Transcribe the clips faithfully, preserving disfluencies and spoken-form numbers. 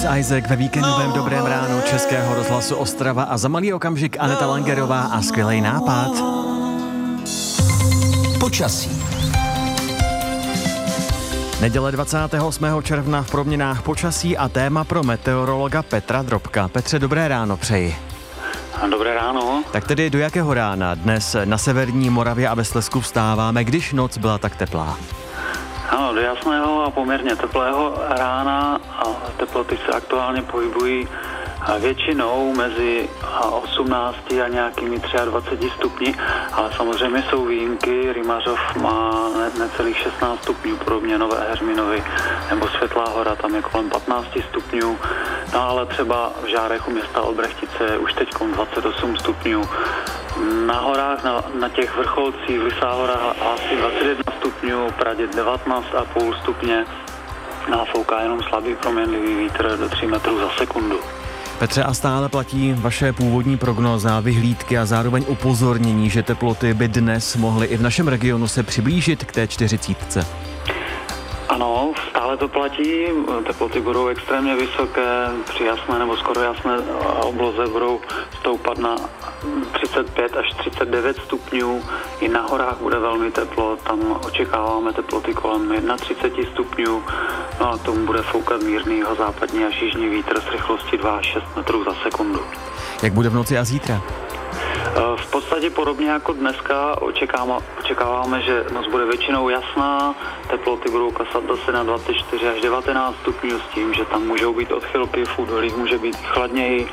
Chris Isaak ve víkendovém dobrém ránu Českého rozhlasu Ostrava a za malý okamžik Aneta Langerová a skvělej nápad. Počasí. Neděle dvacátého osmého června v proměnách počasí a téma pro meteorologa Petra Drobka. Petře, dobré ráno přeji. Dobré ráno. Tak tedy do jakého rána dnes na severní Moravě a ve Slezsku vstáváme, když noc byla tak teplá? Ano, do jasného a poměrně teplého rána a teploty se aktuálně pohybují většinou mezi osmnácti a nějakými dvaceti třemi stupni, ale samozřejmě jsou výjimky. Rymařov má necelých šestnáct stupňů, podobně Nové Heřminovy nebo Světlá hora, tam je kolem patnáct stupňů, no ale třeba v Žárechu města Olbrechtice je už teď dvacet osm stupňů. Na horách, na, na těch vrcholcích, Lysá hora asi dvacet jedna stupňů, Pradě devatenáct a půl stupně, a fouká jenom slabý proměnlivý vítr do tří metrů za sekundu. Petře, a stále platí vaše původní prognóza, vyhlídky a zároveň upozornění, že teploty by dnes mohly i v našem regionu se přiblížit k té čtyřicítce. Ano, stále to platí, teploty budou extrémně vysoké, při jasné nebo skoro jasné obloze budou stoupat na třicet pět až třicet devět stupňů, i na horách bude velmi teplo, tam očekáváme teploty kolem třicet jedna stupňů, no a k tomu bude foukat mírný západní až jižní vítr s rychlostí dva až šest metrů za sekundu. Jak bude v noci a zítra? V podstatě podobně jako dneska očekáváme, očekáváme, že noc bude většinou jasná, teploty budou klesat zase na dvacet čtyři až devatenáct stupňů s tím, že tam můžou být odchylky, v údolích může být chladněji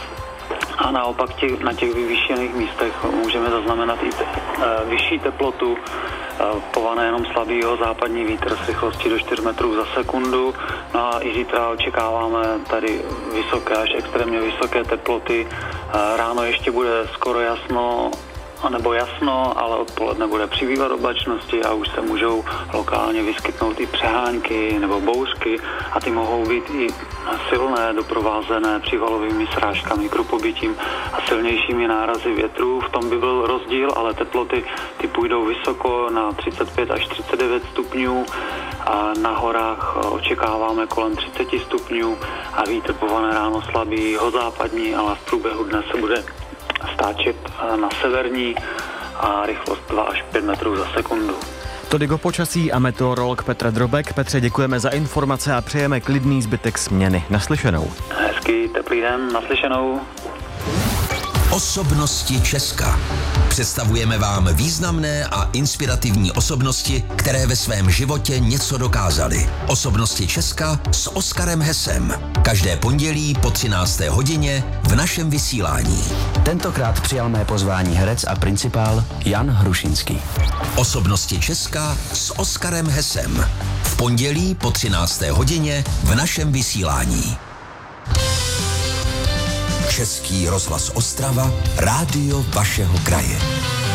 a naopak těch, na těch vyvýšených místech můžeme zaznamenat i te, e, vyšší teplotu, e, pované jenom slabýho západní vítr s rychlostí do čtyř metrů za sekundu. No a i zítra očekáváme tady vysoké až extrémně vysoké teploty. E, ráno ještě bude skoro jasno, nebo jasno, ale odpoledne bude přibývat oblačnosti a už se můžou lokálně vyskytnout i přehánky nebo bouřky a ty mohou být i silné, doprovázené přívalovými srážkami, krupobytím a silnějšími nárazy větrů. V tom by byl rozdíl, ale teploty ty půjdou vysoko na třicet pět až třicet devět stupňů a na horách očekáváme kolem třicet stupňů a vítr pované ráno slabý, západní, ale v průběhu dne se bude stáčet na severní a rychlost dva až pět metrů za sekundu. Tolik o počasí a meteorolog Petr Drobek. Petře, děkujeme za informace a přejeme klidný zbytek směny. Naslyšenou. Hezký, teplý den, naslyšenou. Osobnosti Česka. Představujeme vám významné a inspirativní osobnosti, které ve svém životě něco dokázaly. Osobnosti Česka s Oskarem Hesem. Každé pondělí po třinácté hodině v našem vysílání. Tentokrát přijal mé pozvání herec a principál Jan Hrušinský. Osobnosti Česka s Oskarem Hesem. V pondělí po třinácté hodině v našem vysílání. Český rozhlas Ostrava, rádio vašeho kraje.